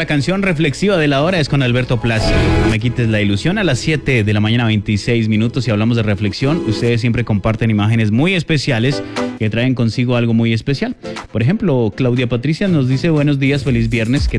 canción reflexiva de la hora es con Alberto Plaza. No me quites la ilusión. A las 7 de la mañana, 26 minutos, y hablamos de reflexión. Ustedes siempre comparten imágenes muy especiales que traen consigo algo muy especial. Por ejemplo, Claudia Patricia nos dice: buenos días, feliz viernes. Que